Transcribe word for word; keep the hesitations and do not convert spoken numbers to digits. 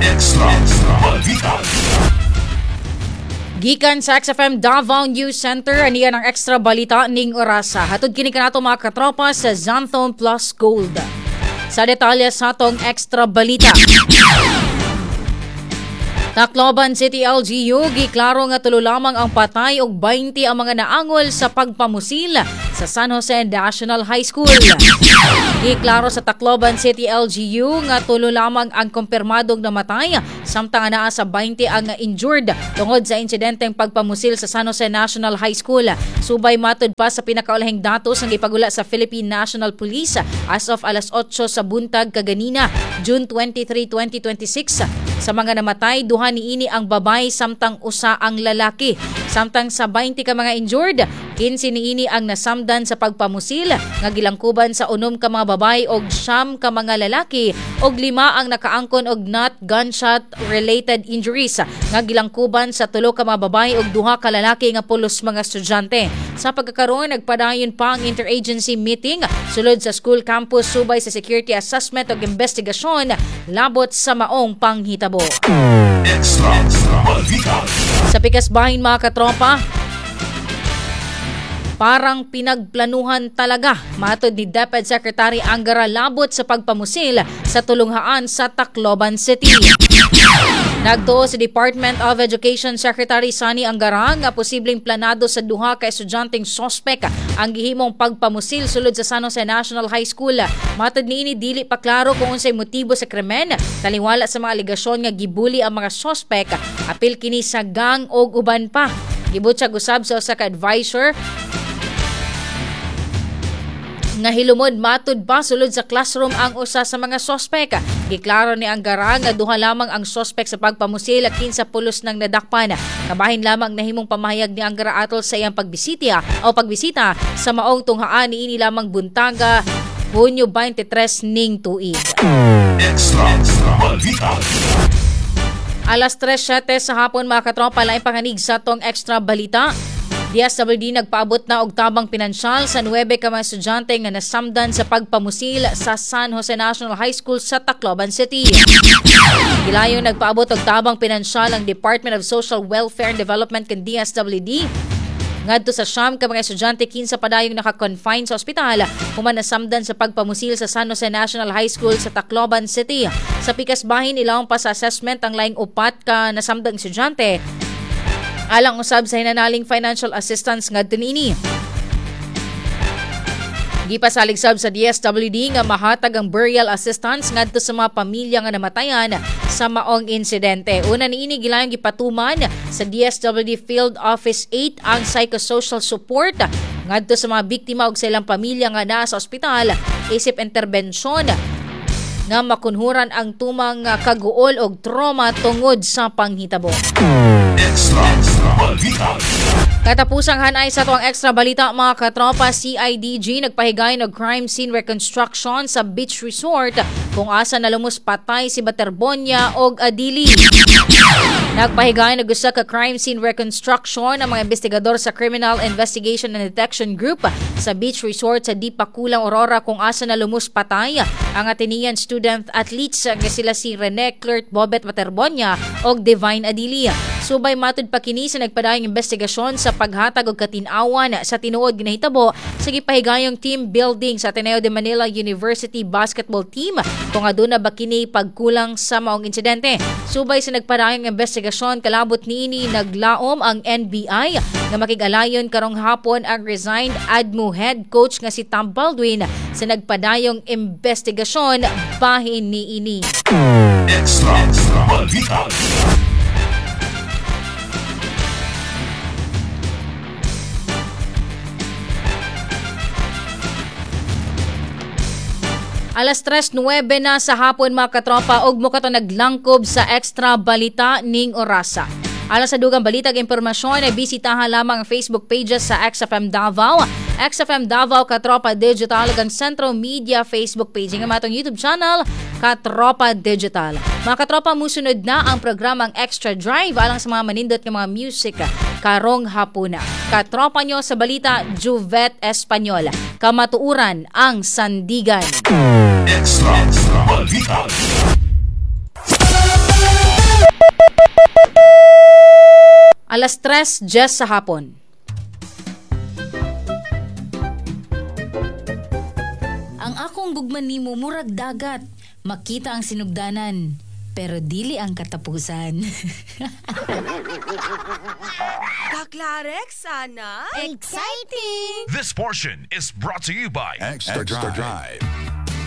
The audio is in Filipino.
Extra Balita. Gikan sa X F M Davao News Center, aniyan ang extra balita ning orasa. Hatod kini kanato mga katropa sa Xanthone Plus Gold. Sa detalye sa atong extra balita. Tacloban City L G U giklaro nga tulo lamang ang patay og twenty ang mga naangol sa pagpamusil sa San Jose National High School. Giklaro sa Tacloban City L G U nga tulo lamang ang kumpirmadong namatay samtang naa sa twenty ang injured tungod sa insidenteng pagpamusil sa San Jose National High School. Subay matud pa sa pinakaulahing datos ang ipagula sa Philippine National Police as of alas otso sa buntag kaganina, June twenty-third, twenty twenty-six. Sa mga namatay, duha niini ang babay samtang usa ang lalaki. Samtang sa twenty ka mga injured, fifteen niini ang nasamdan sa pagpamusil nga gilangkuban sa unom ka mga babay og siyam ka mga lalaki og lima ang nakaangkon og not gunshot related injuries nga gilangkuban sa tulo ka mga babay og duha ka lalaki nga pulos mga estudyante. Sa pagkakaroon, nagpadayon pa ang interagency meeting sulod sa school campus subay sa security assessment ug investigasyon labot sa maong panghitabo. Extra Balita. Sa pikasbahin mga katropa, parang pinagplanuhan talaga matod ni DepEd Secretary Angara labot sa pagpamusil sa tulunghaan sa Tacloban City. Nagtuo si Department of Education Secretary Sani Angara nga posibleng planado sa duha ka estudyanteng sospek ang gihimong pagpamusil sulod sa San Jose National High School. Matod niini dili pa klaro kung unsay motibo sa krimen, taliwala sa mga aligasyon nga gibuli ang mga sospek, apil kini sa gang og uban pa. Gibutyag usab sa usa ka advisor nga hilumod matud pa sulod sa classroom ang usa sa mga sospek. Giklaro ni Angara nga duha lamang ang sospek sa pagpamusil at kinsa pulos ng nadakpan. Kabahin lamang nahimong pamahayag ni Angara atol sa iyang pagbisita o pagbisita sa maong tunghaan niini lamang buntaga Hunyo twenty-three ning tuig. Extra Balita. Alas tres siyete sa hapon mga katropa, laing panganig sa tong extra balita. D S W D nagpaabot na og tabang pinansyal sa nuwebe ka mga estudyante nga nasamdan sa pagpamusil sa San Jose National High School sa Tacloban City. Gilayon nagpaabot og tabang pinansyal ang Department of Social Welfare and Development kan D S W D ngadto sa siyam ka mga estudyante kinsa padayong naka-confine sa ospital human nasamdan sa pagpamusil sa San Jose National High School sa Tacloban City. Sa pikasbahin ilawom pa sa assessment ang laing upat ka nasamdang estudyante alang usab sa hinanaling financial assistance ngadto niini. Gipasalig sab sa D S W D nga mahatag ang burial assistance ngadto sa mga pamilya nga namatayan sa maong insidente. Una niini gilayong gipatuman sa D S W D Field Office eight ang psychosocial support ngadto sa mga biktima ug sa ilang pamilya nga naa sa ospital isip interbensyon nga makunhuran ang tumang kaguol og trauma tungod sa panghitabo. Extra Balita. Katapusang hanay sa tuwang extra balita mga katropa, C I D G nagpahigay ng crime scene reconstruction sa beach resort kung asa nalumos patay si Baterbonia og Adili. Nagpahigay ng gusto ka crime scene reconstruction ang mga investigador sa Criminal Investigation and Detection Group sa beach resort sa Dipakulang, Aurora kung asa nalumos patay ang Atenean student athletes nga sila si Rene Clert Bobet Baterbonia og Divine Adili. Subay matud pa kini sa nagpadayong investigasyon sa paghatag og katin-awan sa tinuod nga nahitabo sa gipahigayong team building sa Ateneo de Manila University basketball team kung aduna ba kini pagkulang sa maong insidente. Subay sa nagpadayong investigasyon kalabot niini naglaom ang N B I nga makig-alayon karong hapon ang resigned A D M U head coach nga si Tom Baldwin sa nagpadayong investigasyon bahin niini. Extra Balita. Alas tres nuwebe na sa hapon mga katropa og mo kato naglangkob sa extra balita ning orasa. Alang sa dugang balita ag impormasyon ay bisitahan lamang ang Facebook pages sa X F M Davao, X F M Davao Katropa Digital ug ang Centro Media Facebook page ng matong YouTube channel Katropa Digital. Mga katropa, musunod na ang programang Extra Drive alang sa mga manindot ng mga music karong hapuna. Katropa nyo sa balita Juvet Espanyol. Kamatuuran ang Sandigan. Extra Balita. alas tres diyes sa hapon. Ang akong gugman nimo murag dagat, makita ang sinugdanan, pero dili ang katapusan. Kaklarex, sana? Exciting! This portion is brought to you by Extra, Drive.